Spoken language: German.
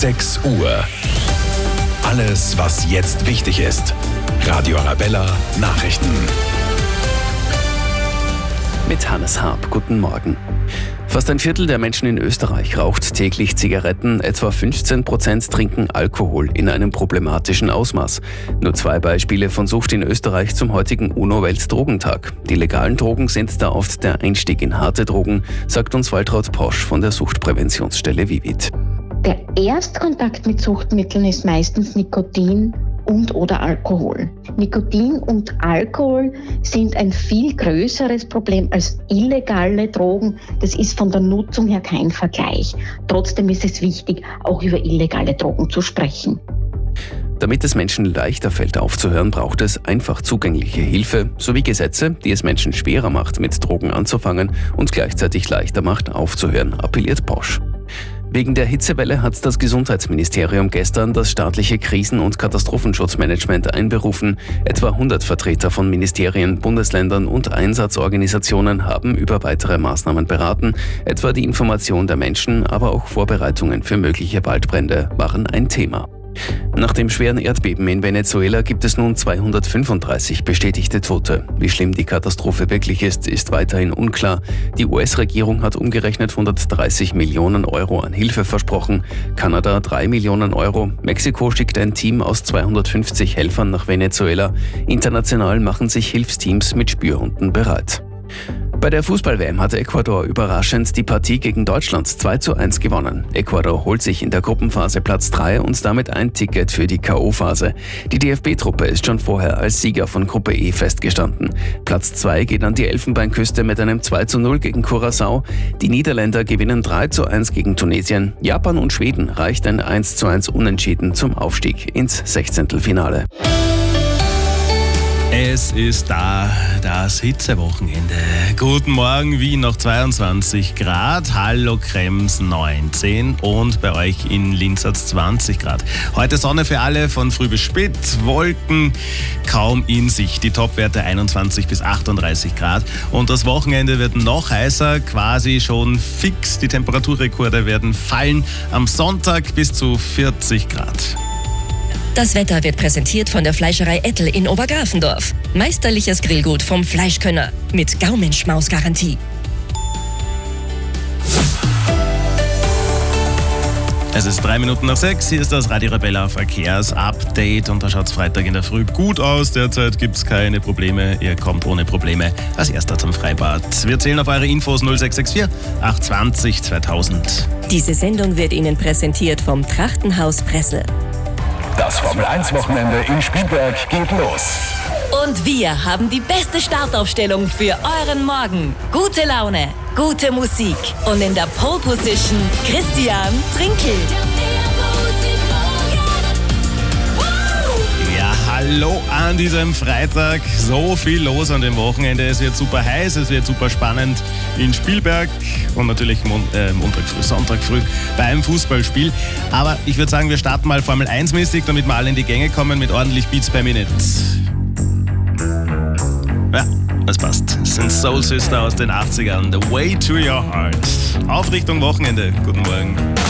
6 Uhr. Alles, was jetzt wichtig ist. Radio Arabella Nachrichten. Mit Hannes Haab, guten Morgen. Fast ein Viertel der Menschen in Österreich raucht täglich Zigaretten, etwa 15% trinken Alkohol in einem problematischen Ausmaß. Nur 2 Beispiele von Sucht in Österreich zum heutigen UNO-Weltdrogentag. Die legalen Drogen sind da oft der Einstieg in harte Drogen, sagt uns Waltraud Posch von der Suchtpräventionsstelle Vivit. Der Erstkontakt mit Suchtmitteln ist meistens Nikotin und/oder Alkohol. Nikotin und Alkohol sind ein viel größeres Problem als illegale Drogen. Das ist von der Nutzung her kein Vergleich. Trotzdem ist es wichtig, auch über illegale Drogen zu sprechen. Damit es Menschen leichter fällt aufzuhören, braucht es einfach zugängliche Hilfe sowie Gesetze, die es Menschen schwerer macht, mit Drogen anzufangen und gleichzeitig leichter macht, aufzuhören, appelliert Posch. Wegen der Hitzewelle hat das Gesundheitsministerium gestern das staatliche Krisen- und Katastrophenschutzmanagement einberufen. Etwa 100 Vertreter von Ministerien, Bundesländern und Einsatzorganisationen haben über weitere Maßnahmen beraten. Etwa die Information der Menschen, aber auch Vorbereitungen für mögliche Waldbrände waren ein Thema. Nach dem schweren Erdbeben in Venezuela gibt es nun 235 bestätigte Tote. Wie schlimm die Katastrophe wirklich ist, ist weiterhin unklar. Die US-Regierung hat umgerechnet 130 Millionen Euro an Hilfe versprochen, Kanada 3 Millionen Euro, Mexiko schickt ein Team aus 250 Helfern nach Venezuela. International machen sich Hilfsteams mit Spürhunden bereit. Bei der Fußball-WM hatte Ecuador überraschend die Partie gegen Deutschland 2:1 gewonnen. Ecuador holt sich in der Gruppenphase Platz 3 und damit ein Ticket für die K.O.-Phase. Die DFB-Truppe ist schon vorher als Sieger von Gruppe E festgestanden. Platz 2 geht an die Elfenbeinküste mit einem 2:0 gegen Curaçao. Die Niederländer gewinnen 3:1 gegen Tunesien. Japan und Schweden reicht ein 1:1 Unentschieden zum Aufstieg ins 16. Es ist da, das Hitzewochenende. Guten Morgen, Wien noch 22 Grad, Hallo Krems 19 und bei euch in Linz hat es 20 Grad. Heute Sonne für alle von früh bis spät, Wolken kaum in Sicht. Die Topwerte 21 bis 38 Grad und das Wochenende wird noch heißer, quasi schon fix. Die Temperaturrekorde werden fallen am Sonntag bis zu 40 Grad. Das Wetter wird präsentiert von der Fleischerei Ettel in Obergrafendorf. Meisterliches Grillgut vom Fleischkönner mit Gaumenschmaus-Garantie. Es ist 6:03. Hier ist das Radio Arabella Verkehrsupdate und da schaut es Freitag in der Früh gut aus. Derzeit gibt es keine Probleme. Ihr kommt ohne Probleme als Erster zum Freibad. Wir zählen auf eure Infos 0664 820 2000. Diese Sendung wird Ihnen präsentiert vom Trachtenhaus Pressel. Das Formel-1-Wochenende in Spielberg geht los. Und wir haben die beste Startaufstellung für euren Morgen. Gute Laune, gute Musik und in der Pole Position Christian Trinkel. Ja, hallo an diesem Freitag. So viel los an dem Wochenende. Es wird super heiß, es wird super spannend in Spielberg und natürlich Montag früh, Sonntag früh beim Fußballspiel. Aber ich würde sagen, wir starten mal Formel 1-mäßig, damit wir alle in die Gänge kommen mit ordentlich Beats per Minute. Ja, das passt. Das sind Soul Sister aus den 80ern. The Way to Your Heart. Auf Richtung Wochenende. Guten Morgen.